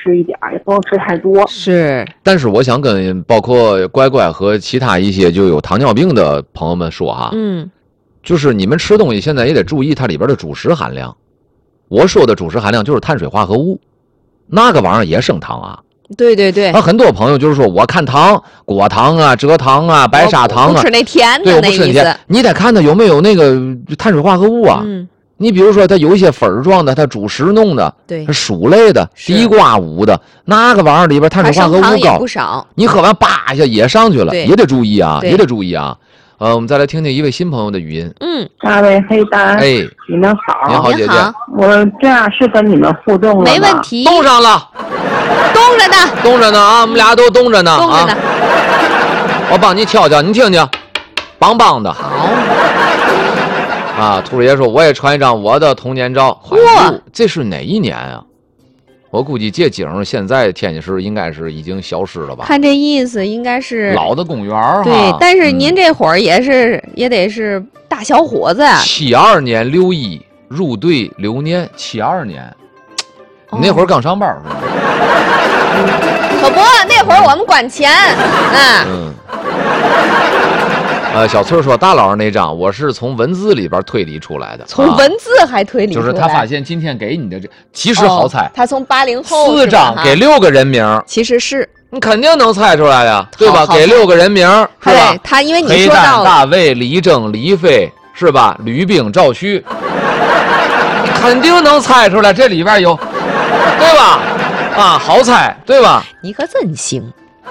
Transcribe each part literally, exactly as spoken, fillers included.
吃一点，也不能吃太多。 是， 但是我想跟包括乖乖和其他一些就有糖尿病的朋友们说哈， 嗯， 就是你们吃东西现在也得注意它里边的主食含量。我说的主食含量就是碳水化合物，那个玩意儿也升糖啊。 对对对， 啊，很多朋友就是说我看糖，果糖啊、蔗糖啊、白砂糖啊， 不吃那甜的， 对，我不吃那甜，你得看它有没有那个碳水化合物啊。 嗯， 你比如说它有一些粉儿状的，它主食弄的， 对， 薯类的、地瓜糊的，那个玩意儿里边碳水化合物高， 不少， 你喝完叭一下也上去了，也得注意啊，也得注意啊。呃，我们再来听听一位新朋友的语音。 嗯， 大卫黑丹， 哎， 你们好， 您好，姐姐， 我这样是跟你们互动了吗？ 没问题， 冻上了， 冻着呢， 冻着呢啊，我们俩都冻着呢， 冻着呢。 啊、我帮你敲敲，你听听，棒棒的。 好。 啊，兔爷说我也传一张我的童年照。 哇， 这是哪一年啊？我估计这景现在天津市应该是已经消失了吧？ 看这意思，应该是老的公园哈。 对，但是您这会儿也是、嗯、也得是大小伙子。 七二年六一入队留念，七二年，哦、你那会儿刚上班是吧？ 可不，那会儿我们管钱。啊、嗯。 呃，小翠说大老师那张我是从文字里边推理出来的， 从文字还推理出来， 就是他发现今天给你的这其实好猜，哦、 他从八零后四张给六个人名， 其实是你肯定能猜出来呀，对吧？给六个人名是吧？ 他因为你说到黑蛋、大卫、李征、李飞是吧？吕冰、赵旭，你肯定能猜出来，这里边有，对吧？啊，好猜，对吧？ 你可真行。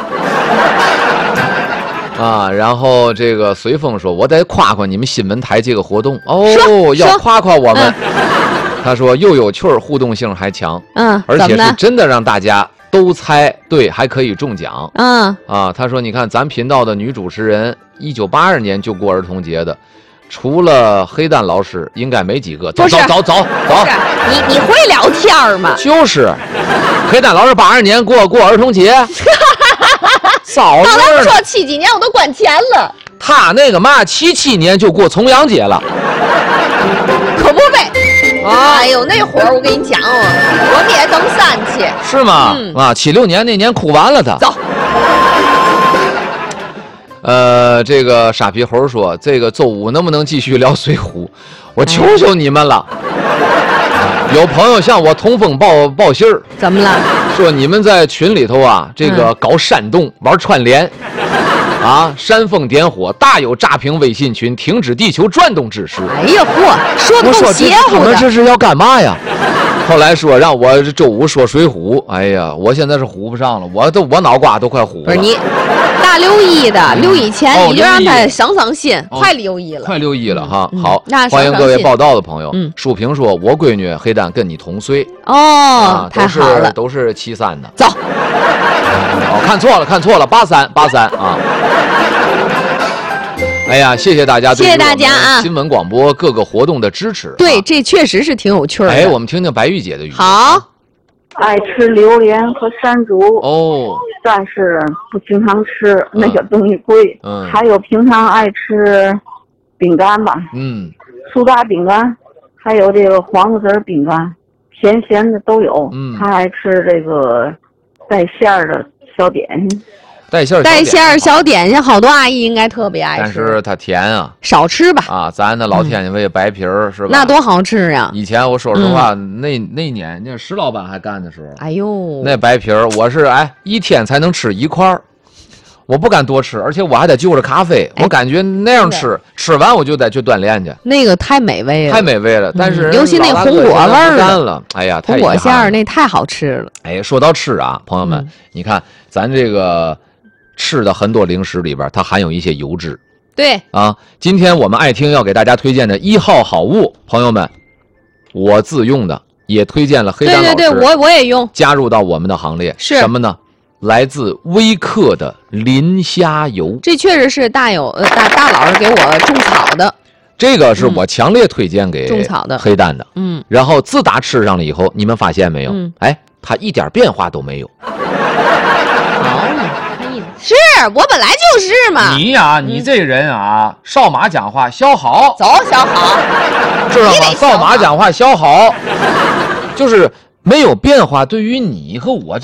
啊，然后这个随风说，我得夸夸你们新闻台这个活动哦，要夸夸我们。嗯、他说又有趣儿，互动性还强， 嗯， 而且是真的让大家都猜对，还可以中奖。 嗯， 啊，他说你看咱频道的女主持人，一九八二年就过儿童节的，除了黑蛋老师，应该没几个。走走走走走， 你你会聊天吗？ 就是，黑蛋老师八二年过过儿童节。早刚才说七几年我都管钱了， 他那个嘛七七年就过重阳节了， 可不呗！啊、哎呦，那会儿我跟你讲哦，我们也登山去， 是吗？嗯、啊，七六年那年哭完了他。 走。 呃，这个沙皮猴说，这个周五能不能继续聊水浒？我求求你们了。哎、有朋友向我通风报报信儿， 怎么了？ 说你们在群里头啊，这个搞煽动、嗯、玩串联，啊，煽风点火，大有炸屏微信群停止地球转动之势。 哎呀嚯，说的够邪乎的。 我说这是要干嘛呀？后来说让我周五说水浒，哎呀，我现在是唬不上了，我都我脑瓜都快唬了。 不是你大六一的六一前， 哦、 你就让他省省心， 哦、 快六一了， 快六一了哈。 嗯、 好， 那欢迎各位报道的朋友。 嗯， 淑萍说，我闺女黑蛋跟你同岁。 哦， 啊、 太好了， 都是七三的。 走。 哦，看错了，看错了，八三八三啊。哎呀，谢谢大家， 谢谢大家啊！ 新闻广播各个活动的支持， 对，这确实是挺有趣的。 哎，我们听听白玉姐的语音。 好， 爱吃榴莲和山竹哦， 但是不经常吃，嗯、那个东西贵。 嗯， 还有平常爱吃饼干吧， 嗯， 苏打饼干，还有这个黄瓜子饼干，甜咸的都有。 嗯， 他爱吃这个带馅儿的小点心。 带馅儿带馅儿小点心，好多阿姨应该特别爱吃， 但是它甜啊， 少吃吧。 啊，咱那老天津卫白皮儿、嗯、是吧？ 那多好吃呀！ 以前我说实话，嗯、那那年那石老板还干的时候， 哎呦， 那白皮儿我是哎一天才能吃一块儿，我不敢多吃，而且我还得就着咖啡，哎、我感觉那样吃，吃完我就得去锻炼去。 那个太美味了， 太美味了。但是、 嗯、尤其那红果味儿干了，哎呀， 红果馅儿那太好吃了。 哎，说到吃啊，朋友们，嗯、你看咱这个。吃的很多零食里边，它含有一些油脂。 对啊，今天我们爱听要给大家推荐的一号好物，朋友们，我自用的也推荐了黑蛋老师。 对对对，我我也用， 加入到我们的行列。 是什么呢？来自微克的磷虾油， 这确实是大有呃大大老师给我种草的。 这个是我强烈推荐给种草的黑蛋的。 嗯， 然后自打吃上了以后，你们发现没有？ 嗯、 哎，它一点变化都没有。 是我本来就是嘛。 你呀、啊，你这人啊，嗯、少马讲话消好， 走消好， 知道吗？少马讲话消好，就是没有变化。对于你和我。